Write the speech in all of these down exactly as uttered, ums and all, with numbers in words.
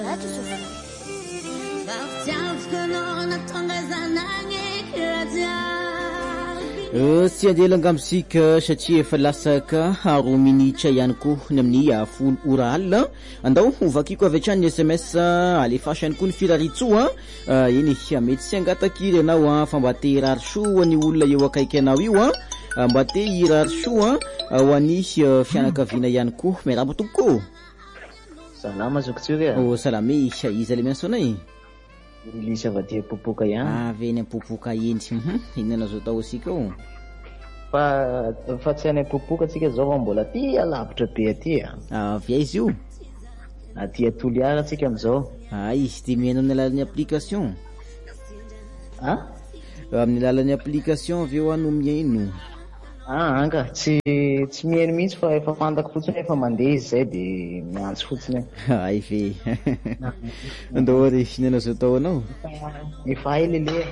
Tsy andelangamsika satria efa lasaka roa minitra ihany koa ny amin'ny folo ora alina. Andao vakiko avy hatrany ny S M S alefaso ihany koa ny firaritsoa. Eny mety sy angatakiry ianao fa mba te hirary soa ny olona eo akaiky anao io mba te hirary soa ho an'ny fianakaviana ihany koa. Miarahaba tompoko. Salama zokotsika. Oh salame iza le miantsonay? Lisa vadia popoka ihany. Ah veny popoka eny. Mhm. Inona zao tao asika o? Fa fa tsy any popoka tsika zao mbola aty alavitra be aty. Ah via izy io? Aty Toliara tsika amizao. Ah izy ty mihaino amin'ny alalan'ny application. Ah? Amin'ny alalan'ny application avy eo ano mihaino. Ah anga tsy tsy mihaino mihitsy fa efa fantako fotsiny efa mandeha izy zay de miantso fotsiny. Ay ve. Andao ary fihinana zao tao anao? Efa ay lele.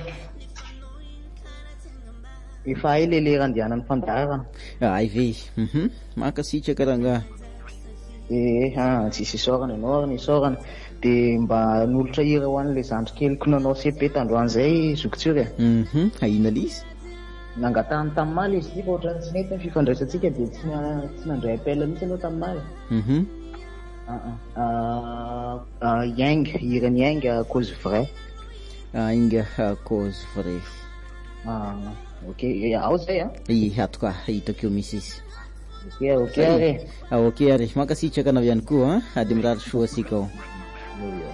Efa ay lele randianan'ny fandara. Ay ve. Mhm. Makasitraka ranga. Eh ah tsisy sorana ianao ny sorana de mba nolotra hira ho an'le zandry keliko nanao C P tandroany zay zokotsika. Mhm. Aina lis? Nangatahany tamin'ny maly izy ity fa ohatrany tsy nety ny fifandraisantsika de tsy tsy nandray appel mihitsy aloha tamin'ny maly. Mhm. Ah ah yang hirany yang cause vrai. Ah inga cause vrai. Ah ok ao zay ah. I atoka hitako eo misy izy. Ok ok are. Ah ok are makasitraka anao ihany koa ah ady mirary soa asika ao.